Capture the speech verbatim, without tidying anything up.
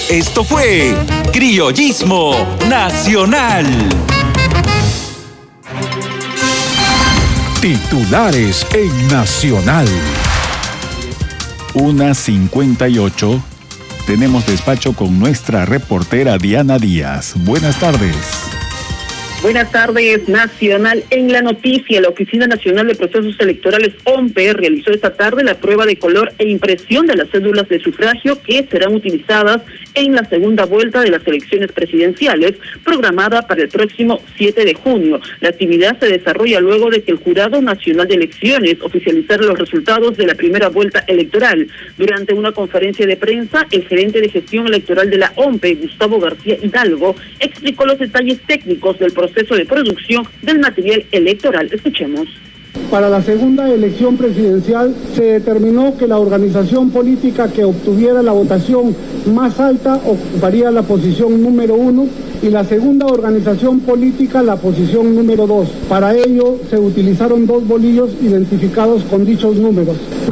Esto fue Criollismo Nacional. Titulares en Nacional. una cincuenta y ocho. Tenemos despacho con nuestra reportera Diana Díaz. Buenas tardes. Buenas tardes, Nacional. En la noticia, la Oficina Nacional de Procesos Electorales, O M P E, realizó esta tarde la prueba de color e impresión de las cédulas de sufragio que serán utilizadas en la segunda vuelta de las elecciones presidenciales, programada para el próximo siete de junio. La actividad se desarrolla luego de que el Jurado Nacional de Elecciones oficializara los resultados de la primera vuelta electoral. Durante una conferencia de prensa, el gerente de gestión electoral de la O M P E, Gustavo García Hidalgo, explicó los detalles técnicos del proceso proceso de producción del material electoral. Escuchemos. Para la segunda elección presidencial se determinó que la organización política que obtuviera la votación más alta ocuparía la posición número uno y la segunda organización política la posición número dos. Para ello se utilizaron dos bolillos identificados con dichos números.